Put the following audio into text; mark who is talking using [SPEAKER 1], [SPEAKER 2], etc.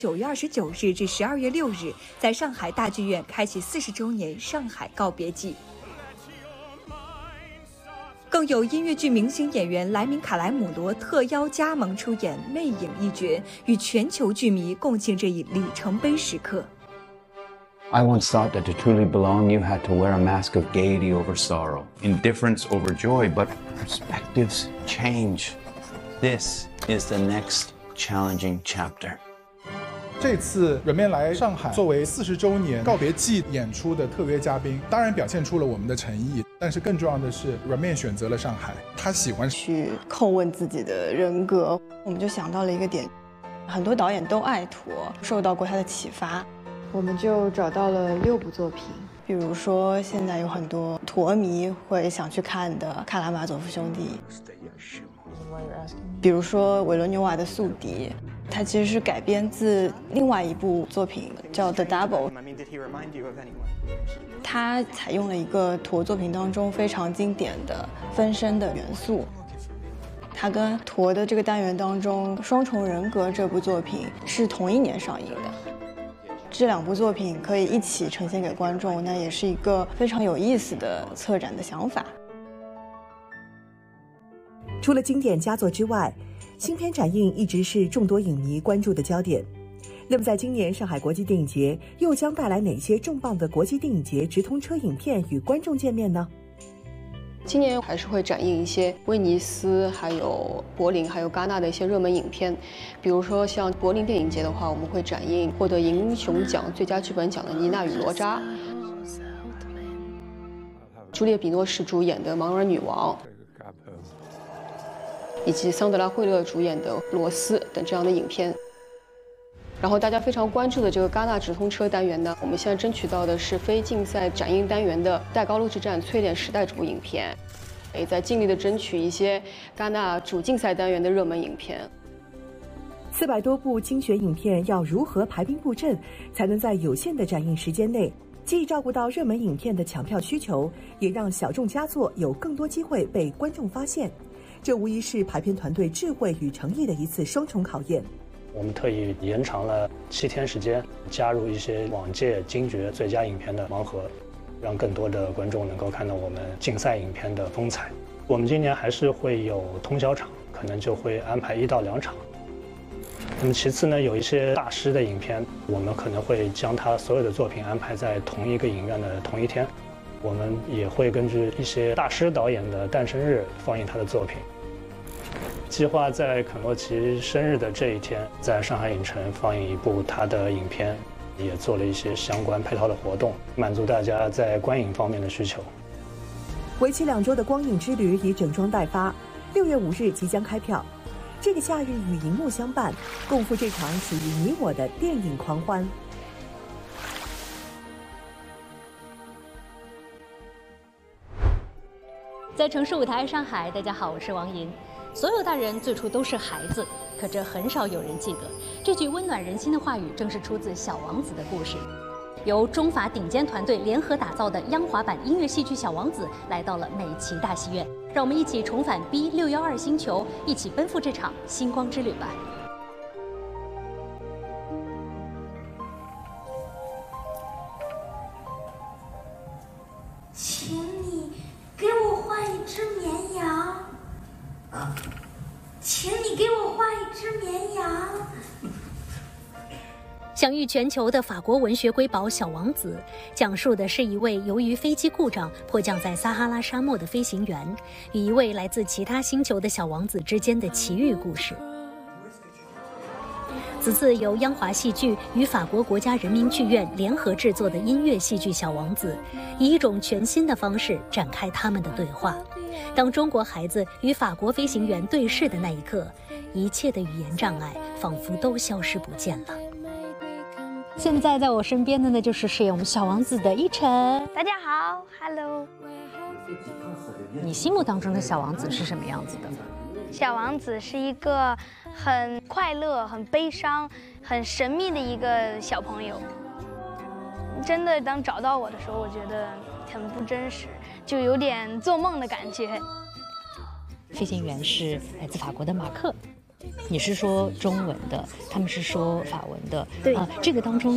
[SPEAKER 1] 9月29日至12月6日，在上海大剧院开启40周年上海告别季。更有音乐剧明星演员莱明·卡莱姆罗特邀加盟出演《魅影》一角，与全球剧迷共庆这一里程碑时刻。
[SPEAKER 2] I once thought that to truly belong, you had to wear a mask of gaiety over sorrow, indifference over joy, but perspectives change. This is the next challenging chapter.
[SPEAKER 3] 这次人面来上海作为40周年告别季演出的特约嘉宾，当然表现出了我们的诚意，但是更重要的是，人面选择了上海，他喜欢
[SPEAKER 4] 去叩问自己的人格。我们就想到了一个点，很多导演都爱驼，受到过他的启发，
[SPEAKER 5] 我们就找到了6部作品。
[SPEAKER 4] 比如说现在有很多驼迷会想去看的《卡拉马佐夫兄弟》，比如说维罗纽瓦的《宿敌》。它其实是改编自另外一部作品，叫《The Double》。它采用了一个驼作品当中非常经典的分身的元素。它跟驼的这个单元当中，《双重人格》这部作品是同一年上映的。这2部作品可以一起呈现给观众，那也是一个非常有意思的策展的想法。
[SPEAKER 6] 除了经典佳作之外，新片展映一直是众多影迷关注的焦点。那么在今年上海国际电影节又将带来哪些重磅的国际电影节直通车影片与观众见面呢？
[SPEAKER 7] 今年还是会展映一些威尼斯、还有柏林、还有戛纳的一些热门影片。比如说像柏林电影节的话，我们会展映获得银熊奖最佳剧本奖的《妮娜与罗扎》，朱丽叶·比诺什主演的《盲人女王》，以及桑德拉·惠勒主演的《罗斯》等这样的影片。然后大家非常关注的这个戛纳直通车单元呢，我们现在争取到的是非竞赛展映单元的《戴高乐之战：淬炼时代》这部影片，也在尽力的争取一些戛纳主竞赛单元的热门影片。
[SPEAKER 6] 400多部精选影片要如何排兵布阵，才能在有限的展映时间内，既照顾到热门影片的抢票需求，也让小众佳作有更多机会被观众发现？这无疑是排片团队智慧与诚意的一次双重考验。
[SPEAKER 8] 我们特意延长了7天时间，加入一些往届金爵最佳影片的盲盒，让更多的观众能够看到我们竞赛影片的风采。我们今年还是会有通宵场，可能就会安排1到2场。那么其次呢，有一些大师的影片，我们可能会将他所有的作品安排在同一个影院的同一天。我们也会根据一些大师导演的诞生日放映他的作品。计划在肯洛奇生日的这一天，在上海影城放映一部他的影片，也做了一些相关配套的活动，满足大家在观影方面的需求。
[SPEAKER 6] 为期2周的光影之旅已整装待发，6月5日即将开票。这个夏日与荧幕相伴，共赴这场属于你我的电影狂欢。
[SPEAKER 9] 在城市舞台上海，大家好，我是王银。所有大人最初都是孩子，可这很少有人记得。这句温暖人心的话语，正是出自《小王子》的故事。由中法顶尖团队联合打造的央华版音乐戏剧《小王子》来到了美琪大戏院，让我们一起重返 B612星球，一起奔赴这场星光之旅吧。
[SPEAKER 10] 请你给我画一只绵羊。请你给我画一只绵羊。
[SPEAKER 9] 享誉全球的法国文学瑰宝《小王子》，讲述的是一位由于飞机故障迫降在撒哈拉沙漠的飞行员，与一位来自其他星球的小王子之间的奇遇故事。此次由央华戏剧与法国国家人民剧院联合制作的音乐戏剧《小王子》，以一种全新的方式展开他们的对话。当中国孩子与法国飞行员对视的那一刻，一切的语言障碍仿佛都消失不见了。现在在我身边的呢，就是饰演我们小王子的依晨。
[SPEAKER 11] 大家好 ，Hello。
[SPEAKER 9] 你心目当中的小王子是什么样子的？
[SPEAKER 11] 小王子是一个很快乐、很悲伤、很神秘的一个小朋友。真的，当找到我的时候，我觉得很不真实，就有点做梦的感觉。
[SPEAKER 9] 飞行员是来自法国的马克。 你是说中文的，他们是说法文的，
[SPEAKER 11] 对
[SPEAKER 9] 这个当中